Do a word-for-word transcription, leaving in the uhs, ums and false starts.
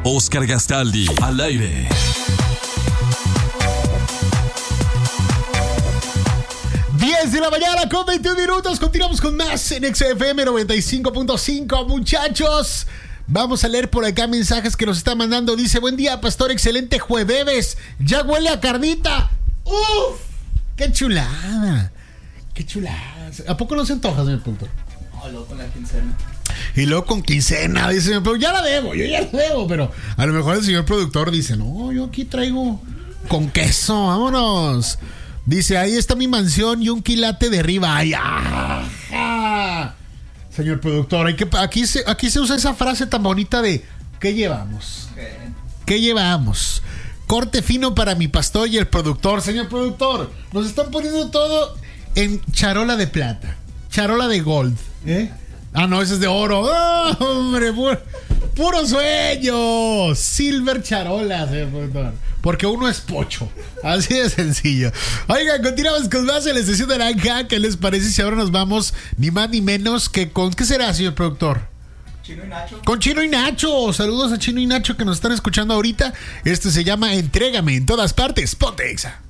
Oscar Gastaldi, al aire. diez de la mañana con veintiún minutos. Continuamos con más en X F M noventa y cinco punto cinco, muchachos. Vamos a leer por acá mensajes que nos está mandando. Dice: buen día, pastor, excelente jueves. Ya huele a carnita. ¡Uf! ¡Qué chulada! ¡Qué chulada! ¿A poco no se antoja, señor productor? No, luego con la quincena. Y luego con quincena, dice: ya la debo, yo ya la debo. Pero a lo mejor el señor productor dice: no, yo aquí traigo con queso, vámonos. Dice: ahí está mi mansión y un quilate de ribeye. ¡Ajá! Señor productor, hay que, aquí, se, aquí se usa esa frase tan bonita de ¿qué llevamos? Okay. ¿Qué llevamos? Corte fino para mi pastor y el productor. Señor productor, nos están poniendo todo en charola de plata, charola de gold, ¿eh? Ah, no, ese es de oro. ¡Oh, hombre! Puro, puro sueño. Silver charola, señor productor. Porque uno es pocho. Así de sencillo. Oigan, continuamos con más en la estación naranja. ¿Qué les parece si ahora nos vamos ni más ni menos que con... ¿Qué será, señor productor? Chino y Nacho. Con Chino y Nacho. Saludos a Chino y Nacho que nos están escuchando ahorita. Este se llama Entrégame en todas partes. Ponte Exa.